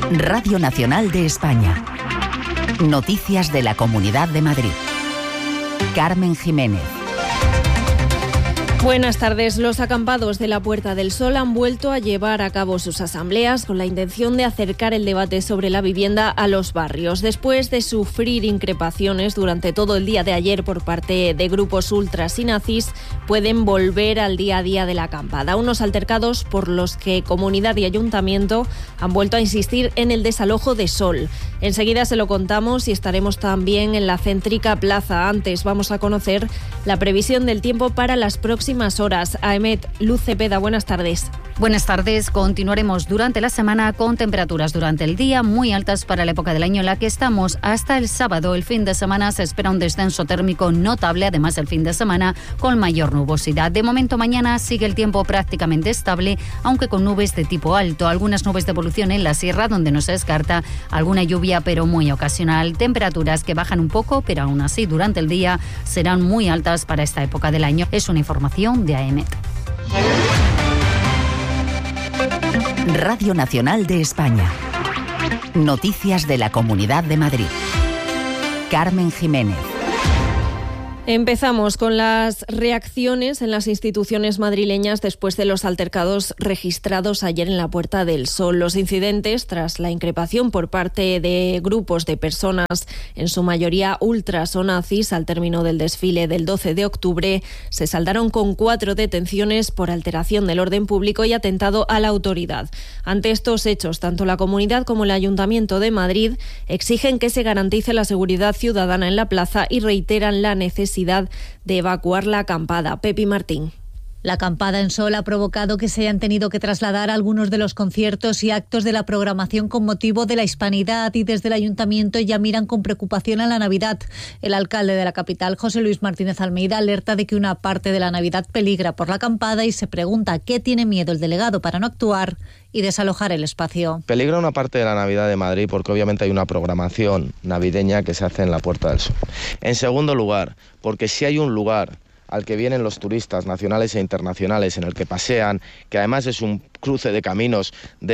Radio Nacional de España. Noticias de la Comunidad de Madrid. Carmen Jiménez. Buenas tardes. Los acampados de la Puerta del Sol han vuelto a llevar a cabo sus asambleas con la intención de acercar el debate sobre la vivienda a los barrios. Después de sufrir increpaciones durante todo el día de ayer por parte de grupos ultras y nazis, pueden volver al día a día de la acampada. Unos altercados por los que Comunidad y Ayuntamiento han vuelto a insistir en el desalojo de Sol. Enseguida se lo contamos y estaremos también en la céntrica plaza. Antes vamos a conocer la previsión del tiempo para las próximas horas. Aemet, Luz Cepeda, buenas tardes. Buenas tardes. Continuaremos durante la semana con temperaturas durante el día muy altas para la época del año en la que estamos. Hasta el sábado, el fin de semana, se espera un descenso térmico notable, además el fin de semana con mayor nubosidad. De momento, mañana sigue el tiempo prácticamente estable, aunque con nubes de tipo alto. Algunas nubes de evolución en la sierra, donde no se descarta alguna lluvia, pero muy ocasional. Temperaturas que bajan un poco, pero aún así durante el día serán muy altas para esta época del año. Es una información de AEMET. Radio Nacional de España. Noticias de la Comunidad de Madrid. Carmen Jiménez. Empezamos con las reacciones en las instituciones madrileñas después de los altercados registrados ayer en la Puerta del Sol. Los incidentes, tras la increpación por parte de grupos de personas, en su mayoría ultras o nazis, al término del desfile del 12 de octubre, se saldaron con 4 detenciones por alteración del orden público y atentado a la autoridad. Ante estos hechos, tanto la Comunidad como el Ayuntamiento de Madrid exigen que se garantice la seguridad ciudadana en la plaza y reiteran la necesidad de evacuar la acampada. Pepi Martín. La acampada en Sol ha provocado que se hayan tenido que trasladar algunos de los conciertos y actos de la programación con motivo de la Hispanidad, y desde el Ayuntamiento ya miran con preocupación a la Navidad. El alcalde de la capital, José Luis Martínez Almeida, alerta de que una parte de la Navidad peligra por la acampada y se pregunta a qué tiene miedo el delegado para no actuar y desalojar el espacio. Peligra una parte de la Navidad de Madrid porque obviamente hay una programación navideña que se hace en la Puerta del Sol. En segundo lugar, porque si hay un lugar al que vienen los turistas nacionales e internacionales, en el que pasean, que además es un cruce de caminos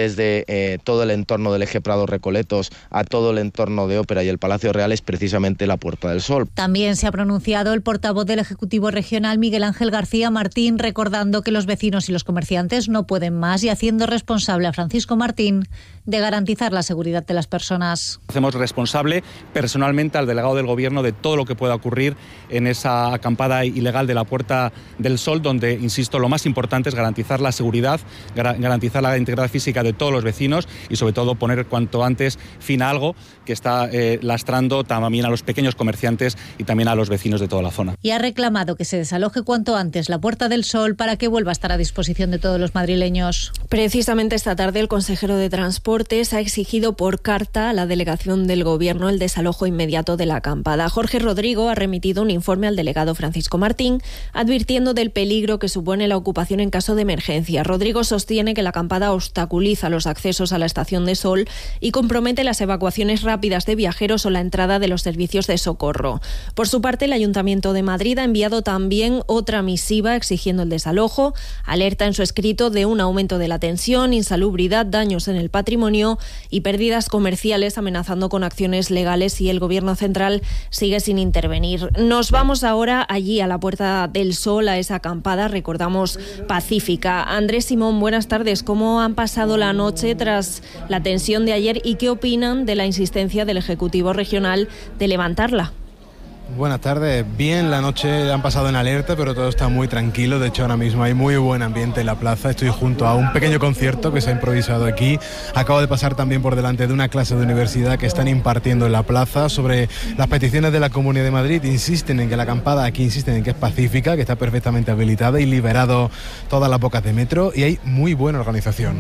desde todo el entorno del eje Prado-Recoletos a todo el entorno de Ópera y el Palacio Real, es precisamente la Puerta del Sol. También se ha pronunciado el portavoz del Ejecutivo Regional, Miguel Ángel García Martín, recordando que los vecinos y los comerciantes no pueden más y haciendo responsable a Francisco Martín de garantizar la seguridad de las personas. Hacemos responsable personalmente al delegado del Gobierno de todo lo que pueda ocurrir en esa acampada ilegal de la Puerta del Sol, donde, insisto, lo más importante es garantizar la seguridad, garantizar la integridad física de todos los vecinos y, sobre todo, poner cuanto antes fin a algo que está lastrando también a los pequeños comerciantes y también a los vecinos de toda la zona. Y ha reclamado que se desaloje cuanto antes la Puerta del Sol para que vuelva a estar a disposición de todos los madrileños. Precisamente esta tarde el consejero de Transportes ha exigido por carta a la delegación del Gobierno el desalojo inmediato de la acampada. Jorge Rodrigo ha remitido un informe al delegado Francisco Martín advirtiendo del peligro que supone la ocupación en caso de emergencia. Rodrigo sostiene que la acampada obstaculiza los accesos a la estación de Sol y compromete las evacuaciones rápidas de viajeros o la entrada de los servicios de socorro. Por su parte, el Ayuntamiento de Madrid ha enviado también otra misiva exigiendo el desalojo. Alerta en su escrito de un aumento de la tensión, insalubridad, daños en el patrimonio y pérdidas comerciales, amenazando con acciones legales si el Gobierno central sigue sin intervenir. Nos vamos ahora allí a la Puerta del Sol, a esa acampada, recordamos, pacífica. Andrés Simón, buenas tardes. ¿Cómo han pasado la noche tras la tensión de ayer y qué opinan de la insistencia del Ejecutivo Regional de levantarla? Buenas tardes. Bien, la noche han pasado en alerta, pero todo está muy tranquilo. De hecho, ahora mismo hay muy buen ambiente en la plaza. Estoy junto a un pequeño concierto que se ha improvisado aquí. Acabo de pasar también por delante de una clase de universidad que están impartiendo en la plaza sobre las peticiones de la Comunidad de Madrid. Insisten en que la acampada aquí insisten en que es pacífica, que está perfectamente habilitada y liberado todas las bocas de metro, y hay muy buena organización.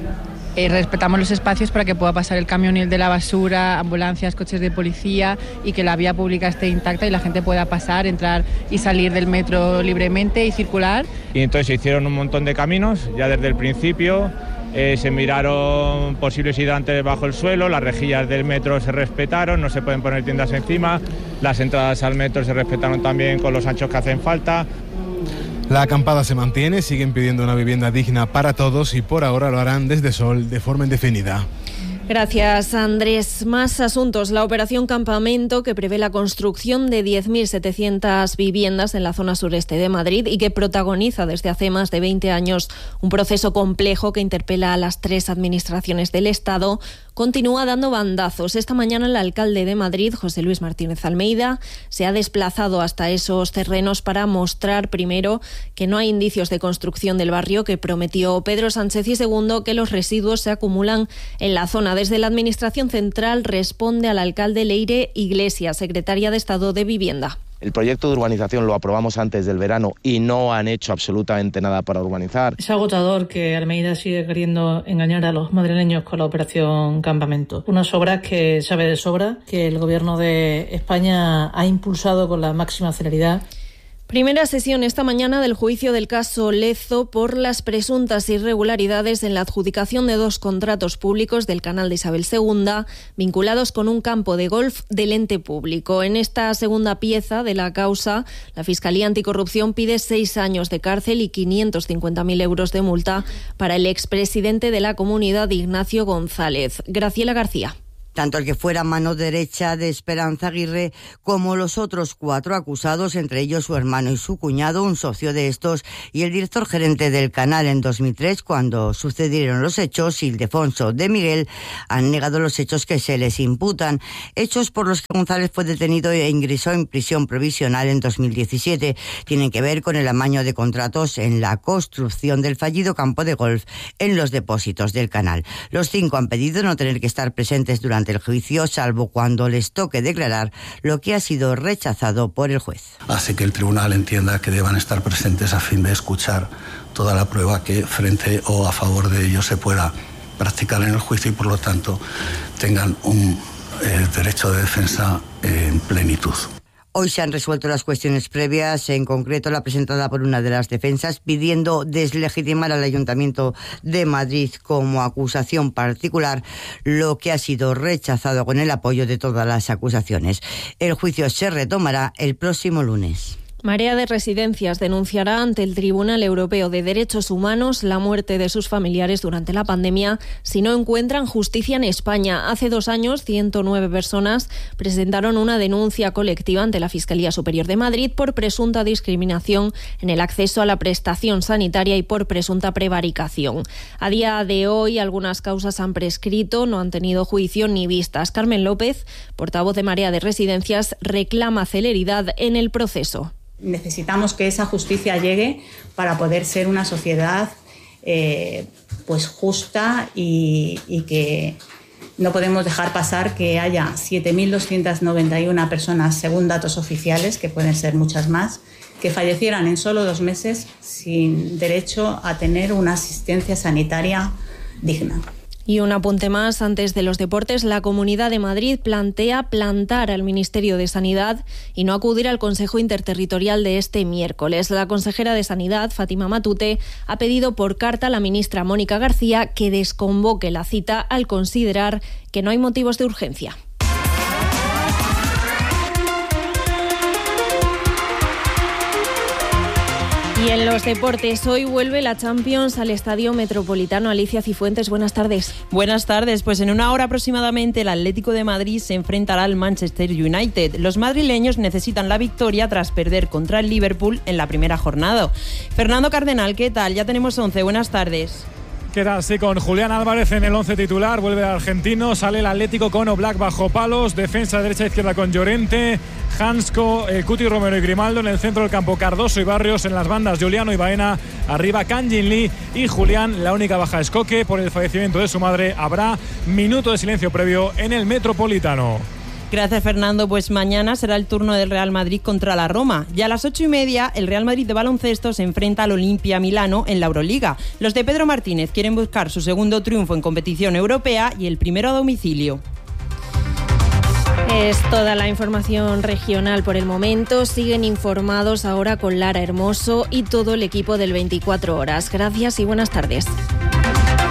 Respetamos los espacios para que pueda pasar el camión de la basura, ambulancias, coches de policía y que la vía pública esté intacta y la gente pueda pasar, entrar y salir del metro libremente y circular. Y entonces se hicieron un montón de caminos ya desde el principio. Se miraron posibles hidrantes bajo el suelo, las rejillas del metro se respetaron, no se pueden poner tiendas encima, las entradas al metro se respetaron también con los anchos que hacen falta. La acampada se mantiene, siguen pidiendo una vivienda digna para todos y por ahora lo harán desde Sol de forma indefinida. Gracias, Andrés. Más asuntos. La operación Campamento, que prevé la construcción de 10.700 viviendas en la zona sureste de Madrid y que protagoniza desde hace más de 20 años un proceso complejo que interpela a las 3 administraciones del Estado, continúa dando bandazos. Esta mañana el alcalde de Madrid, José Luis Martínez Almeida, se ha desplazado hasta esos terrenos para mostrar primero que no hay indicios de construcción del barrio que prometió Pedro Sánchez y segundo que los residuos se acumulan en la zona. Desde la Administración Central responde al alcalde Leire Iglesias, secretaria de Estado de Vivienda. El proyecto de urbanización lo aprobamos antes del verano y no han hecho absolutamente nada para urbanizar. Es agotador que Almeida sigue queriendo engañar a los madrileños con la operación Campamento. Unas obras que sabe de sobra que el Gobierno de España ha impulsado con la máxima celeridad. Primera sesión esta mañana del juicio del caso Lezo por las presuntas irregularidades en la adjudicación de 2 contratos públicos del canal de Isabel II vinculados con un campo de golf del ente público. En esta segunda pieza de la causa, la Fiscalía Anticorrupción pide 6 años de cárcel y 550.000 euros de multa para el expresidente de la comunidad, Ignacio González. Graciela García. Tanto el que fuera mano derecha de Esperanza Aguirre como los otros 4 acusados, entre ellos su hermano y su cuñado, un socio de estos y el director gerente del canal en 2003, cuando sucedieron los hechos, Ildefonso de Miguel, han negado los hechos que se les imputan, hechos por los que González fue detenido e ingresó en prisión provisional en 2017. Tienen que ver con el amaño de contratos en la construcción del fallido campo de golf en los depósitos del canal. Los 5 han pedido no tener que estar presentes durante el juicio, salvo cuando les toque declarar, lo que ha sido rechazado por el juez. Hace que el tribunal entienda que deban estar presentes a fin de escuchar toda la prueba que frente o a favor de ellos se pueda practicar en el juicio y por lo tanto tengan un derecho de defensa en plenitud. Hoy se han resuelto las cuestiones previas, en concreto la presentada por una de las defensas pidiendo deslegitimar al Ayuntamiento de Madrid como acusación particular, lo que ha sido rechazado con el apoyo de todas las acusaciones. El juicio se retomará el próximo lunes. Marea de Residencias denunciará ante el Tribunal Europeo de Derechos Humanos la muerte de sus familiares durante la pandemia si no encuentran justicia en España. Hace 2 años, 109 personas presentaron una denuncia colectiva ante la Fiscalía Superior de Madrid por presunta discriminación en el acceso a la prestación sanitaria y por presunta prevaricación. A día de hoy, algunas causas han prescrito, no han tenido juicio ni vistas. Carmen López, portavoz de Marea de Residencias, reclama celeridad en el proceso. Necesitamos que esa justicia llegue para poder ser una sociedad pues justa y que no podemos dejar pasar que haya 7.291 personas, según datos oficiales, que pueden ser muchas más, que fallecieran en solo 2 meses sin derecho a tener una asistencia sanitaria digna. Y un apunte más antes de los deportes. La Comunidad de Madrid plantea plantar al Ministerio de Sanidad y no acudir al Consejo Interterritorial de este miércoles. La consejera de Sanidad, Fátima Matute, ha pedido por carta a la ministra Mónica García que desconvoque la cita al considerar que no hay motivos de urgencia. Y en los deportes, hoy vuelve la Champions al Estadio Metropolitano. Alicia Cifuentes, buenas tardes. Buenas tardes. Pues en 1 hora aproximadamente el Atlético de Madrid se enfrentará al Manchester United. Los madrileños necesitan la victoria tras perder contra el Liverpool en la primera jornada. Fernando Cardenal, ¿qué tal? Ya tenemos 11. Buenas tardes. ¿Qué tal? Sí, con Julián Álvarez en el 11 titular, vuelve el argentino, sale el Atlético con Oblak bajo palos, defensa derecha-izquierda con Llorente, Hansko, Cuti Romero y Grimaldo, en el centro del campo Cardoso y Barrios, en las bandas Giuliano y Baena, arriba Kang-Jin Lee y Julián. La única baja es Coque por el fallecimiento de su madre. Habrá minuto de silencio previo en el Metropolitano. Gracias, Fernando. Pues mañana será el turno del Real Madrid contra la Roma. Ya a las 8:30, el Real Madrid de baloncesto se enfrenta al Olimpia Milano en la Euroliga. Los de Pedro Martínez quieren buscar su segundo triunfo en competición europea y el primero a domicilio. Es toda la información regional por el momento. Siguen informados ahora con Lara Hermoso y todo el equipo del 24 horas. Gracias y buenas tardes.